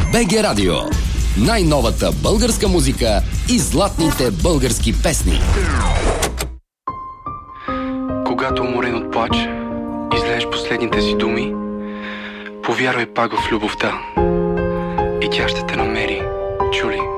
БГ Радио. Най-новата българска музика и златните български песни. Когато уморен от плач, излееш последните си думи, повярвай пак в любовта и тя ще те намери, чули.